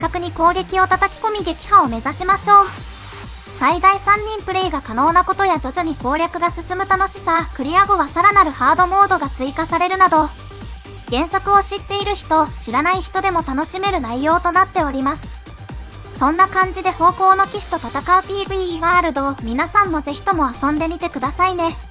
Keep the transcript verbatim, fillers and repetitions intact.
角に攻撃を叩き込み撃破を目指しましょう。最大さんにんプレイが可能なことや徐々に攻略が進む楽しさ、クリア後はさらなるハードモードが追加されるなど、原作を知っている人、知らない人でも楽しめる内容となっております。そんな感じで方向の騎士と戦う ピーブイイー ワールドを皆さんもぜひとも遊んでみてくださいね。